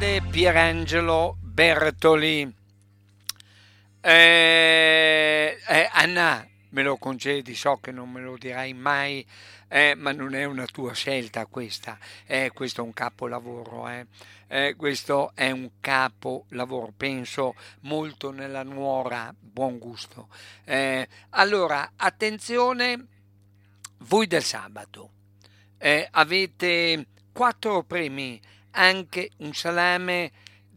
grande Pierangelo Bertoli. Anna, me lo concedi, so che non me lo dirai mai, ma non è una tua scelta questa, questo è un capolavoro, questo è un capolavoro, penso molto nella nuora, buon gusto. Allora, attenzione, voi del sabato, avete 4 premi, anche un salame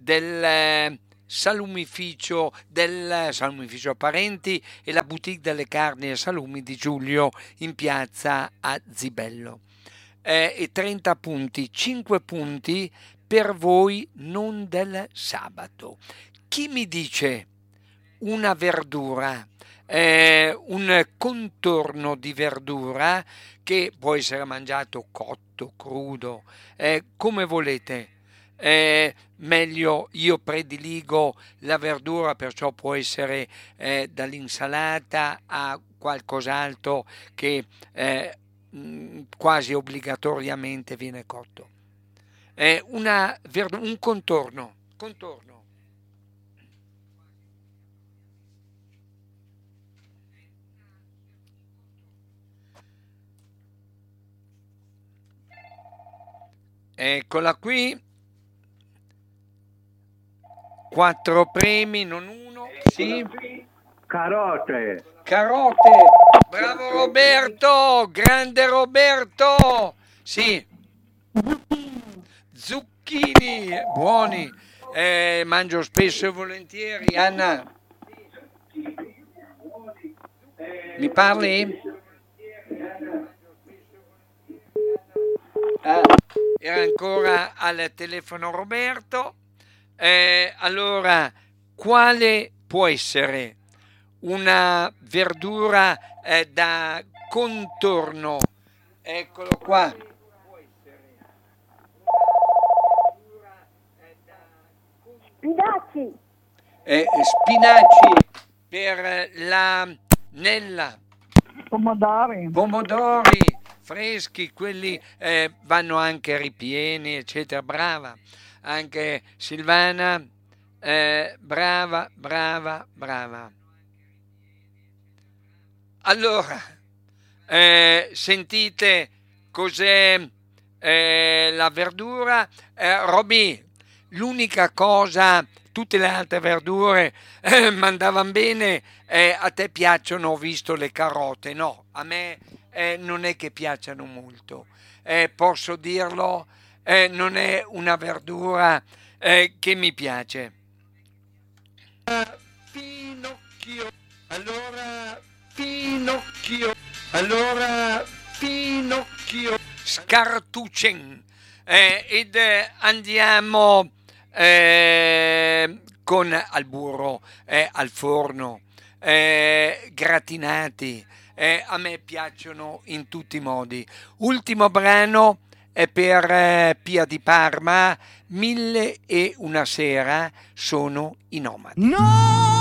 del salumificio Parenti e la boutique delle carni e salumi di Giulio in piazza a Zibello. E 30 punti, 5 punti per voi non del sabato. Chi mi dice una verdura, un contorno di verdura che può essere mangiato cotto, crudo, come volete. Meglio, io prediligo la verdura, perciò può essere dall'insalata a qualcos'altro che quasi obbligatoriamente viene cotto. Un contorno. Eccola qui, 4 premi, non uno, sì. Carote. Carote, bravo Roberto, grande Roberto, sì. Zucchini, buoni, mangio spesso e volentieri. Anna, mi parli? Ah, era ancora al telefono Roberto. Allora, quale può essere una verdura da contorno? Eccolo qua. Spinaci. Spinaci per la nella. Pomodori freschi, quelli vanno anche ripieni, eccetera. Brava, anche Silvana, brava. Allora, sentite cos'è la verdura. Roby, l'unica cosa, tutte le altre verdure mandavano bene, a te piacciono, ho visto le carote, no, a me non è che piacciono molto, posso dirlo, non è una verdura che mi piace. Pinocchio, allora Pinocchio, Scartucen, ed andiamo con al burro, al forno, gratinati, a me piacciono in tutti i modi. Ultimo brano è per Pia di Parma, 1001 sera sono i nomadi. No!